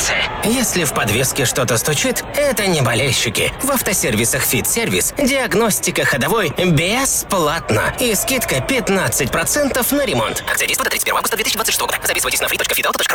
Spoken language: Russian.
информация. Если в подвеске что-то стучит, это не болельщики. В автосервисах «Фит-сервис» диагностика ходовой бесплатно. И скидка 15% на ремонт. Акция действует до 31 августа 2026 года. Записывайтесь на free.fitauto.ru.